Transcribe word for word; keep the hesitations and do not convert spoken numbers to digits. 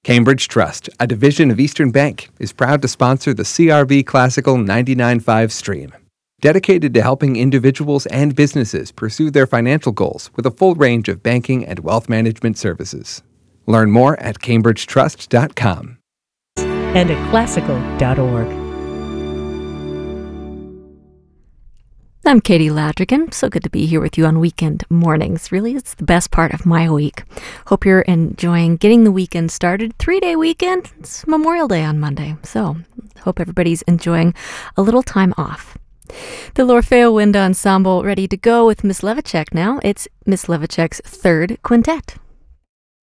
Cambridge Trust, a division of Eastern Bank, is proud to sponsor the C R V Classical ninety-nine point five stream. Dedicated to helping individuals and businesses pursue their financial goals with a full range of banking and wealth management services. Learn more at cambridge trust dot com. And at classical dot org. I'm Katie Ladrigan. So good to be here with you on weekend mornings. Really, it's the best part of my week. Hope you're enjoying getting the weekend started. Three-day weekend. It's Memorial Day on Monday. So hope everybody's enjoying a little time off. The L'Orfeo Wind Ensemble ready to go with Miss Levicek now. It's Miss Levicek's third quintet.